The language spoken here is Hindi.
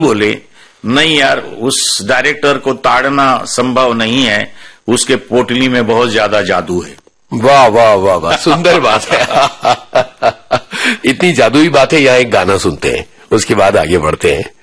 बोले नहीं यार, उस डायरेक्टर को ताड़ना संभव नहीं है, उसके पोटली में बहुत ज्यादा जादू है। वाह वाह वाह वाह, सुंदर बात है। इतनी जादुई बात है। यहाँ एक गाना सुनते हैं, उसके बाद आगे बढ़ते हैं।